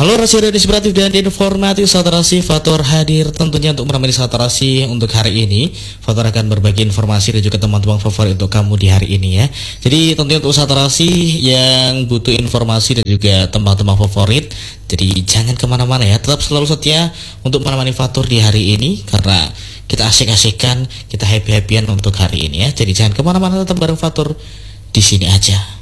Halo Rasio Inspiratif dan Informatif, Satrasi Fatur hadir tentunya untuk menemani Satrasi untuk hari ini. Fatur akan berbagi informasi dan juga teman-teman favorit untuk kamu di hari ini ya. Jadi tentunya untuk Satrasi yang butuh informasi dan juga teman-teman favorit, jadi jangan kemana-mana ya, tetap selalu setia untuk menemani Fatur di hari ini, karena kita asik-asikan, kita happy-happyan untuk hari ini ya. Jadi jangan kemana-mana, tetap bareng Fatur di sini aja.